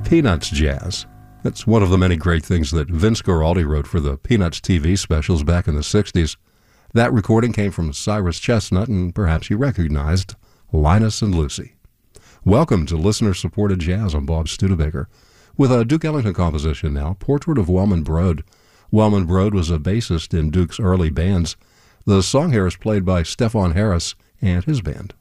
Peanuts jazz. That's one of the many great things that Vince Guaraldi wrote for the Peanuts TV specials back in the 60s. That recording came from Cyrus Chestnut, and perhaps you recognized Linus and Lucy. Welcome to listener-supported jazz. I'm Bob Studebaker. With a Duke Ellington composition now, Portrait of Wellman Broad. Wellman Broad was a bassist in Duke's early bands. The song here is played by Stefan Harris and his band.